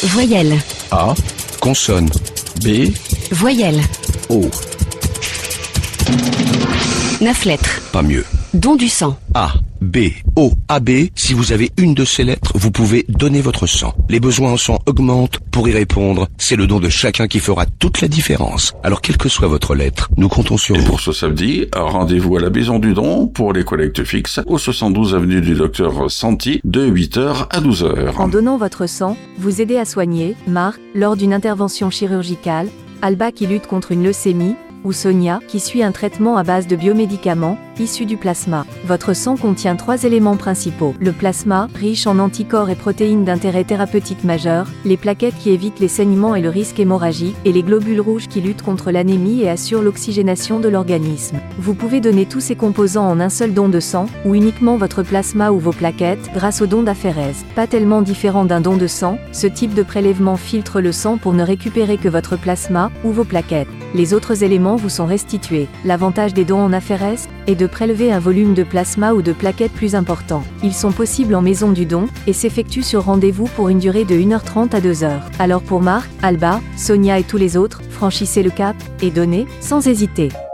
Voyelle. A. Consonne. B. Voyelle. O. 9 lettres. Pas mieux. Don du sang. A, B, O, AB. Si vous avez une de ces lettres, vous pouvez donner votre sang. Les besoins en sang augmentent. Pour y répondre, c'est le don de chacun qui fera toute la différence. Alors, quelle que soit votre lettre, nous comptons sur Et vous. pour ce samedi, rendez-vous à la Maison du Don pour les collectes fixes au 72 avenue du Docteur Santi de 8h à 12h. En donnant votre sang, vous aidez à soigner Marc lors d'une intervention chirurgicale, Alba qui lutte contre une leucémie, ou Sonia qui suit un traitement à base de biomédicaments issus du plasma. Votre sang contient 3 éléments principaux. Le plasma, riche en anticorps et protéines d'intérêt thérapeutique majeur, les plaquettes qui évitent les saignements et le risque hémorragique, et les globules rouges qui luttent contre l'anémie et assurent l'oxygénation de l'organisme. Vous pouvez donner tous ces composants en un seul don de sang, ou uniquement votre plasma ou vos plaquettes, grâce au don d'aphérèse. Pas tellement différent d'un don de sang, ce type de prélèvement filtre le sang pour ne récupérer que votre plasma, ou vos plaquettes. Les autres éléments vous sont restitués. L'avantage des dons en aphérèse est de prélever un volume de plasma ou de plaquettes plus important. Ils sont possibles en maison du don et s'effectuent sur rendez-vous pour une durée de 1h30 à 2h. Alors pour Marc, Alba, Sonia et tous les autres, franchissez le cap et donnez sans hésiter.